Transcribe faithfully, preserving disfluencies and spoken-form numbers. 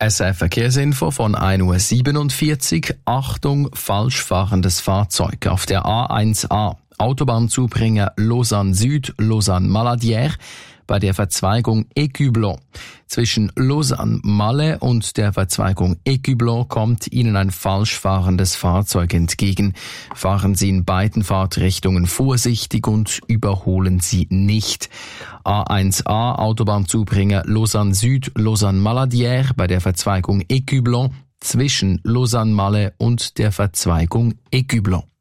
S R F-Verkehrsinfo von ein Uhr siebenundvierzig. Achtung, falsch fahrendes Fahrzeug auf der A eins A. Autobahnzubringer Lausanne Süd, Lausanne Maladière bei der Verzweigung Écublon. Zwischen Lausanne-Malle und der Verzweigung Écublon kommt Ihnen ein falsch fahrendes Fahrzeug entgegen. Fahren Sie in beiden Fahrtrichtungen vorsichtig und überholen Sie nicht. A eins A Autobahnzubringer Lausanne Süd, Lausanne Maladière bei der Verzweigung Écublon zwischen Lausanne-Malle und der Verzweigung Écublon.